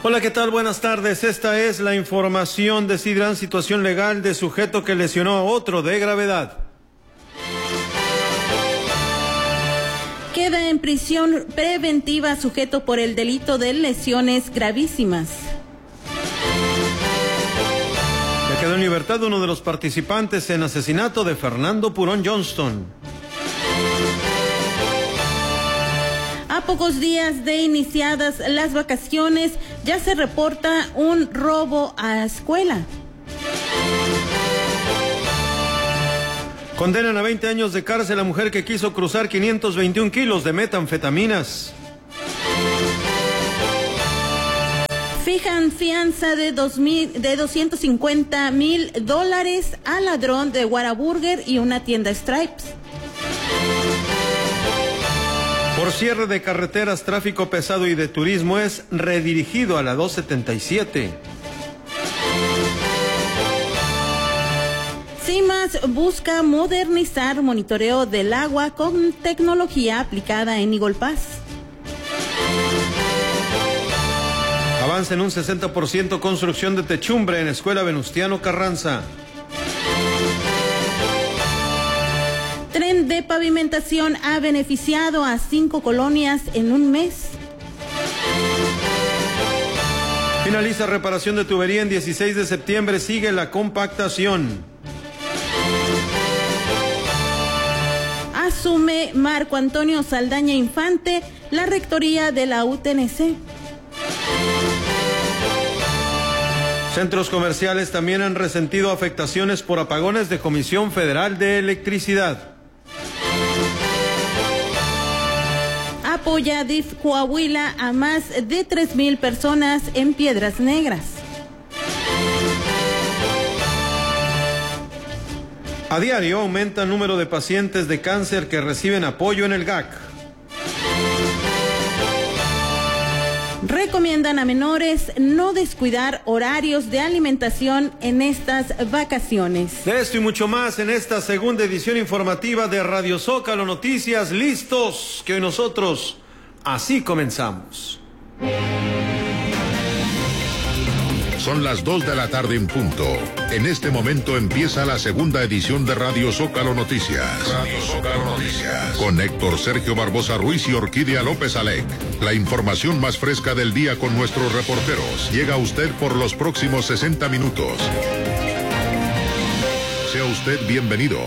Hola, ¿qué tal? Buenas tardes. Esta es la información. Decidirán situación legal de sujeto que lesionó a otro de gravedad. Queda en prisión preventiva sujeto por el delito de lesiones gravísimas. Ya quedó en libertad uno de los participantes en asesinato de Fernando Purón Johnston. A pocos días de iniciadas las vacaciones, ya se reporta un robo a escuela. Condenan a 20 años de cárcel a mujer que quiso cruzar 521 kilos de metanfetaminas. Fijan fianza de $250,000 al ladrón de Whataburger y una tienda Stripes. Por cierre de carreteras, tráfico pesado y de turismo es redirigido a la 277. CIMAS busca modernizar monitoreo del agua con tecnología aplicada en Eagle Pass. Avanza en un 60% construcción de techumbre en Escuela Venustiano Carranza. Tren de pavimentación ha beneficiado a 5 colonias en un mes. Finaliza reparación de tubería en 16 de septiembre, sigue la compactación. Asume Marco Antonio Saldaña Infante la rectoría de la UTNC. Centros comerciales también han resentido afectaciones por apagones de Comisión Federal de Electricidad. Apoya DIF Coahuila a más de 3,000 personas en Piedras Negras. A diario aumenta el número de pacientes de cáncer que reciben apoyo en el GAC. Recomiendan a menores no descuidar horarios de alimentación en estas vacaciones. De esto y mucho más en esta segunda edición informativa de Radio Zócalo Noticias. Listos, que hoy nosotros así comenzamos. Son las 2 de la tarde en punto. En este momento empieza la segunda edición de Radio Zócalo Noticias. Radio Zócalo Noticias. Con Héctor Sergio Barbosa Ruiz y Orquídea López Alec. La información más fresca del día con nuestros reporteros. Llega a usted por los próximos 60 minutos. Sea usted bienvenido.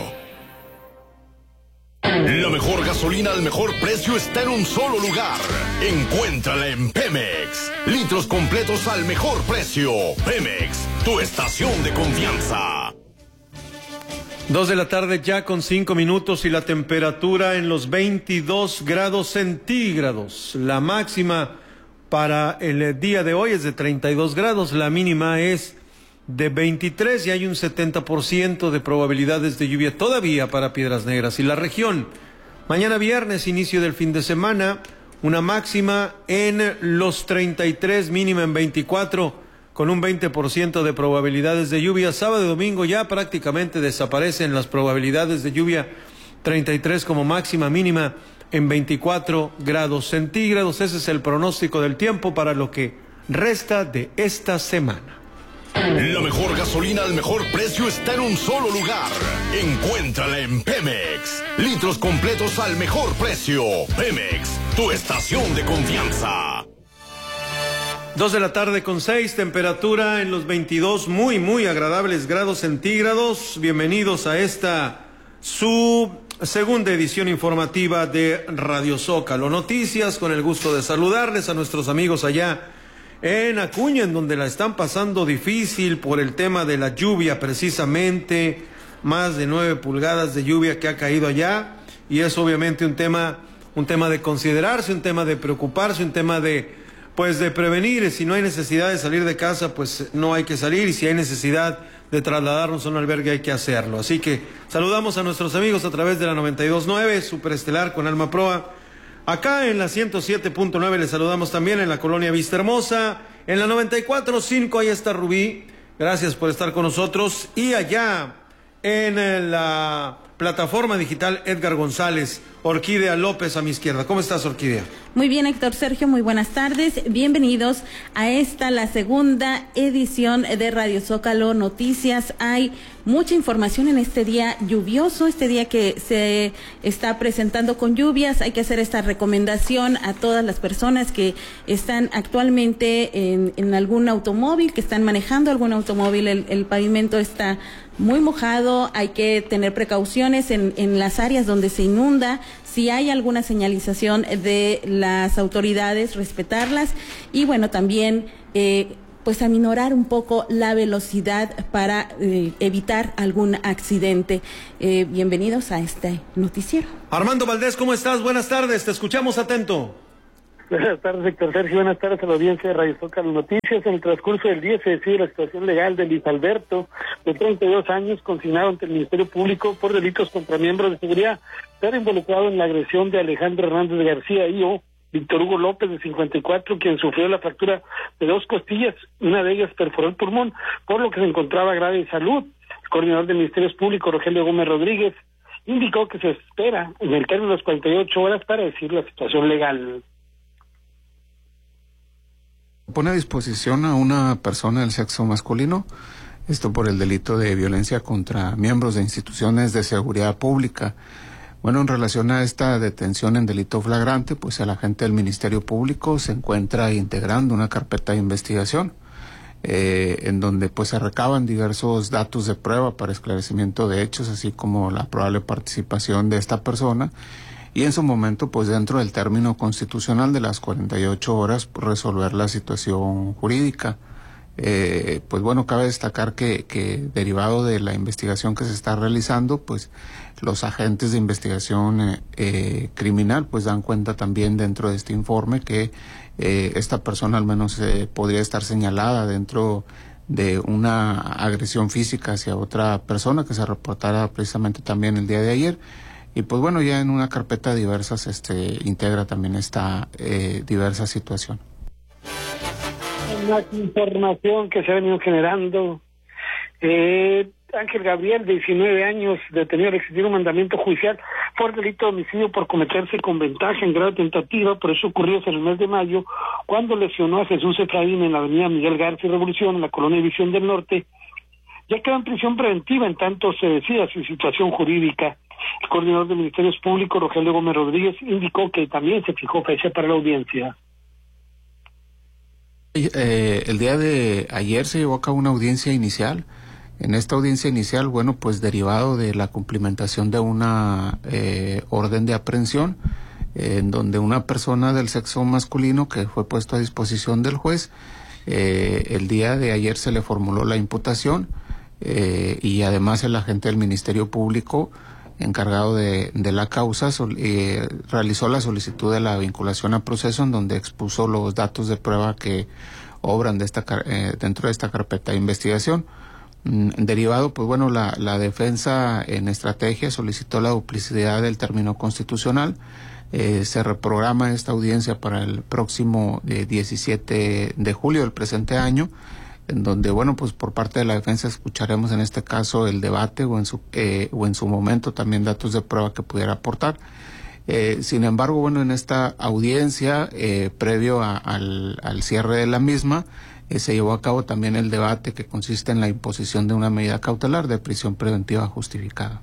La mejor gasolina al mejor precio está en un solo lugar. Encuéntrala en Pemex. Litros completos al mejor precio. Pemex, tu estación de confianza. 2 de la tarde ya con 5 minutos y la temperatura en los 22 grados centígrados. La máxima para el día de hoy es de 32 grados, la mínima es de 23 y hay un 70% de probabilidades de lluvia todavía para Piedras Negras y la región. Mañana viernes, inicio del fin de semana, una máxima en los 33, mínima en 24, con un 20% de probabilidades de lluvia. Sábado y domingo ya prácticamente desaparecen las probabilidades de lluvia, 33 como máxima, mínima en 24 grados centígrados. Ese es el pronóstico del tiempo para lo que resta de esta semana. La mejor gasolina al mejor precio está en un solo lugar. Encuéntrala en Pemex. Litros completos al mejor precio. Pemex, tu estación de confianza. 2 de la tarde con 6, temperatura en los 22, muy agradables grados centígrados. Bienvenidos a esta, su segunda edición informativa de Radio Zócalo Noticias. Con el gusto de saludarles a nuestros amigos allá en Acuña, en donde la están pasando difícil por el tema de la lluvia, precisamente, más de 9 pulgadas de lluvia que ha caído allá, y es obviamente un tema de considerarse, un tema de preocuparse, un tema de prevenir. Si no hay necesidad de salir de casa, pues no hay que salir, y si hay necesidad de trasladarnos a un albergue hay que hacerlo. Así que saludamos a nuestros amigos a través de la 92.9, Superestelar con Alma Proa. Acá en la 107.9 les saludamos también en la colonia Vista Hermosa, en la 94.5 ahí está Rubí, gracias por estar con nosotros, y allá en la plataforma digital Edgar González, Orquídea López a mi izquierda. ¿Cómo estás, Orquídea? Muy bien, Héctor Sergio, muy buenas tardes. Bienvenidos a la segunda edición de Radio Zócalo Noticias. Hay mucha información en este día lluvioso, este día que se está presentando con lluvias. Hay que hacer esta recomendación a todas las personas que están actualmente en algún automóvil, que están manejando algún automóvil. El pavimento está muy mojado, hay que tener precauciones en las áreas donde se inunda. Si hay alguna señalización de las autoridades, respetarlas, y bueno, también pues aminorar un poco la velocidad para evitar algún accidente. Bienvenidos a este noticiero. Armando Valdés, ¿cómo estás? Buenas tardes, te escuchamos atento. Buenas tardes, Héctor Sergio. Buenas tardes a la audiencia de Radio Zócalo Noticias. En el transcurso del día se decide la situación legal de Luis Alberto, de 32 años, consignado ante el Ministerio Público por delitos contra miembros de seguridad, pero involucrado en la agresión de Alejandro Hernández García y Víctor Hugo López, de 54, quien sufrió la fractura de 2 costillas, una de ellas perforó el pulmón, por lo que se encontraba grave de salud. El coordinador de Ministerios Públicos, Rogelio Gómez Rodríguez, indicó que se espera en el término de las 48 horas para decir la situación legal. Pone a disposición a una persona del sexo masculino, esto por el delito de violencia contra miembros de instituciones de seguridad pública. Bueno, en relación a esta detención en delito flagrante, pues el agente del Ministerio Público se encuentra integrando una carpeta de investigación, en donde pues se recaban diversos datos de prueba para esclarecimiento de hechos, así como la probable participación de esta persona, y en su momento, pues dentro del término constitucional de las 48 horas, resolver la situación jurídica. Pues bueno, cabe destacar que derivado de la investigación que se está realizando, pues los agentes de investigación criminal pues dan cuenta también dentro de este informe que esta persona al menos podría estar señalada dentro de una agresión física hacia otra persona que se reportara precisamente también el día de ayer. Y pues bueno, ya en una carpeta diversas integra también esta diversa situación. Más información que se ha venido generando. Ángel Gabriel, de 19 años, detenido al existir un mandamiento judicial por delito de homicidio por cometerse con ventaja en grado de tentativa, por eso ocurrió en el mes de mayo, cuando lesionó a Jesús Efraín en la avenida Miguel García Revolución, en la colonia División del Norte. Ya quedó en prisión preventiva, en tanto se decida su situación jurídica. El coordinador de Ministerios Públicos, Rogelio Gómez Rodríguez, indicó que también se fijó fecha para la audiencia. El día de ayer se llevó a cabo una audiencia inicial. En esta audiencia inicial, bueno, pues derivado de la cumplimentación de una orden de aprehensión, en donde una persona del sexo masculino que fue puesto a disposición del juez, el día de ayer se le formuló la imputación, y además el agente del Ministerio Público encargado de la causa realizó la solicitud de la vinculación a proceso, en donde expuso los datos de prueba que obran dentro de esta carpeta de investigación. Derivado, pues bueno, la defensa en estrategia solicitó la duplicidad del término constitucional. Se reprograma esta audiencia para el próximo 17 de julio del presente año, en donde, bueno, pues por parte de la defensa escucharemos en este caso el debate o en su momento también datos de prueba que pudiera aportar. Sin embargo, bueno, en esta audiencia, previo al cierre de la misma, se llevó a cabo también el debate que consiste en la imposición de una medida cautelar de prisión preventiva justificada.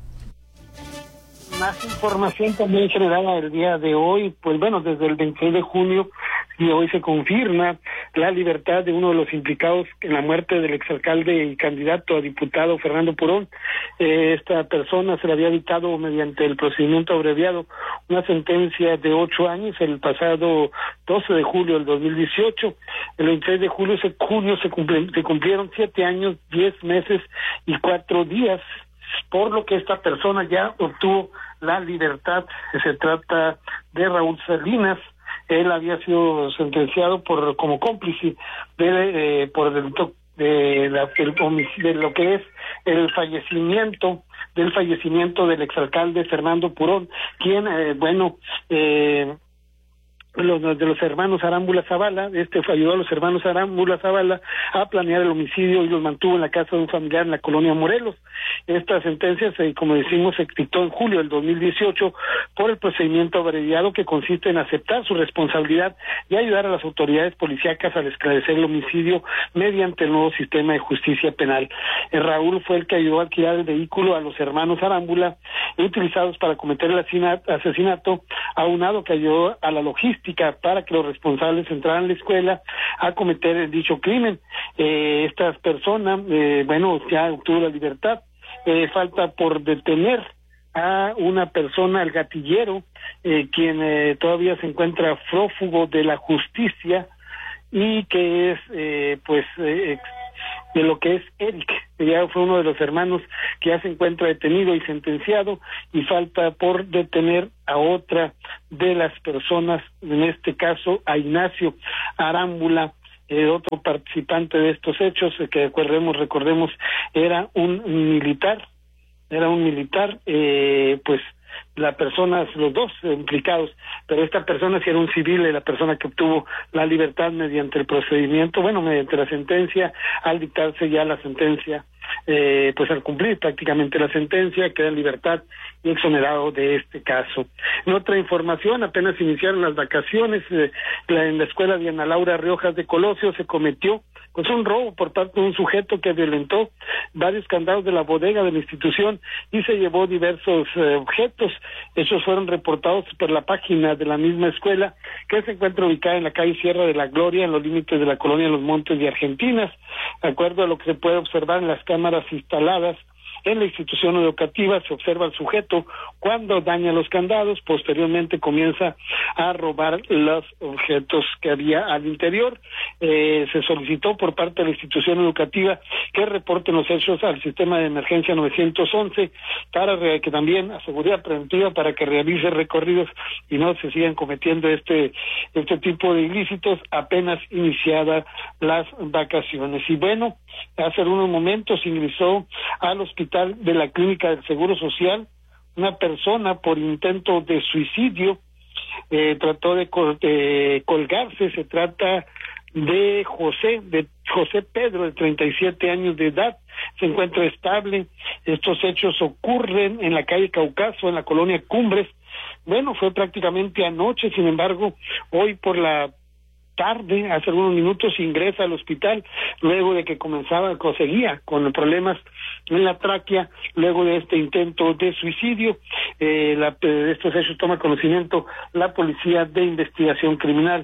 Más información también generada el día de hoy, pues bueno, desde el 26 de junio y hoy se confirma la libertad de uno de los implicados en la muerte del exalcalde y candidato a diputado Fernando Purón. Esta persona se le había dictado mediante el procedimiento abreviado una sentencia de 8 años el pasado 12 de julio del 2018. El 26 de julio se cumplieron 7 años, 10 meses y 4 días, por lo que esta persona ya obtuvo la libertad. Se trata de Raúl Salinas. Él había sido sentenciado como cómplice por el delito de lo que es el fallecimiento del exalcalde Fernando Purón, quien de los hermanos Arámbula Zavala. Ayudó a los hermanos Arámbula Zavala a planear el homicidio y los mantuvo en la casa de un familiar en la colonia Morelos. Esta sentencia, como decimos, se dictó en julio del 2018 por el procedimiento abreviado, que consiste en aceptar su responsabilidad y ayudar a las autoridades policíacas al esclarecer el homicidio mediante el nuevo sistema de justicia penal. Raúl fue el que ayudó a alquilar el vehículo a los hermanos Arámbula utilizados para cometer el asesinato, aunado que ayudó a la logística para que los responsables entraran a la escuela a cometer dicho crimen. Esta persona, ya obtuvo la libertad. Falta por detener a una persona, el gatillero, quien todavía se encuentra prófugo de la justicia y que es, de lo que es Eric, que ya fue uno de los hermanos que ya se encuentra detenido y sentenciado, y falta por detener a otra de las personas, en este caso a Ignacio Arámbula, otro participante de estos hechos, que recordemos, era un militar, la persona, los dos implicados, pero esta persona sí era un civil, la persona que obtuvo la libertad mediante el procedimiento, mediante la sentencia, al dictarse ya la sentencia, al cumplir prácticamente la sentencia, queda en libertad y exonerado de este caso. En otra información, apenas iniciaron las vacaciones, en la escuela Diana Laura Riojas de Colosio se cometió un robo por parte de un sujeto que violentó varios candados de la bodega de la institución y se llevó diversos objetos. Esos fueron reportados por la página de la misma escuela, que se encuentra ubicada en la calle Sierra de la Gloria, en los límites de la colonia Los Montes de Argentinas. De acuerdo a lo que se puede observar en las cámaras instaladas en la institución educativa, se observa al sujeto cuando daña los candados, posteriormente comienza a robar los objetos que había al interior. Se solicitó por parte de la institución educativa que reporten los hechos al sistema de emergencia 911 para que también a seguridad preventiva, para que realice recorridos y no se sigan cometiendo este tipo de ilícitos apenas iniciadas las vacaciones. Y hace unos momentos ingresó al hospital de la Clínica del Seguro Social una persona por intento de suicidio. Trató de colgarse. Se trata de José Pedro, de 37 años de edad. Se encuentra estable. Estos hechos ocurren en la calle Cáucaso, en la colonia Cumbres. Fue prácticamente anoche. Sin embargo, hoy por la tarde, hace algunos minutos, ingresa al hospital luego de que seguía con problemas en la tráquea, luego de este intento de suicidio. De estos hechos toma conocimiento la Policía de Investigación Criminal,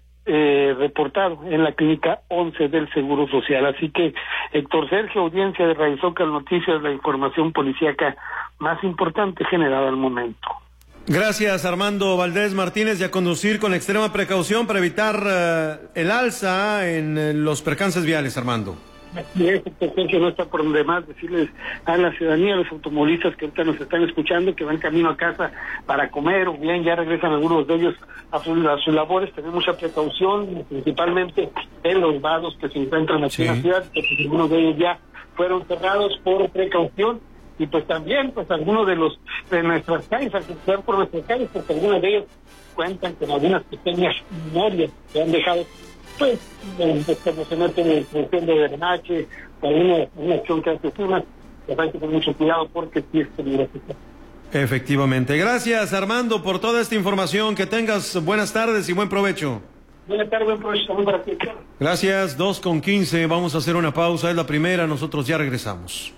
reportado en la Clínica 11 del Seguro Social. Así que, Héctor Sergio, audiencia de Radio Zócalo Noticias, la información policíaca más importante generada al momento. Gracias, Armando Valdés Martínez, y a conducir con extrema precaución para evitar el alza en los percances viales, Armando. No está por demás decirles a la ciudadanía, a los automovilistas que ahorita nos están escuchando, que van camino a casa para comer, o bien ya regresan algunos de ellos a sus labores, tener mucha precaución, principalmente en los vados que se encuentran aquí en la ciudad, porque algunos de ellos ya fueron cerrados por precaución. Y también algunos de nuestras calles, al cruzar por nuestras calles, porque algunos de ellos cuentan con algunas pequeñas memorias que han dejado, como se meten en función de drenaje, o una acción que hace encima, que hay que tener mucho cuidado porque sí es peligroso. Efectivamente. Gracias, Armando, por toda esta información. Que tengas buenas tardes y buen provecho. Buenas tardes, buen provecho también para ti. Gracias, 2:15. Vamos a hacer una pausa, es la primera, nosotros ya regresamos.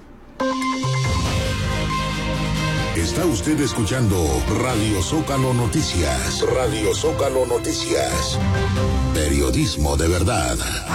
Está usted escuchando Radio Zócalo Noticias. Radio Zócalo Noticias. Periodismo de verdad.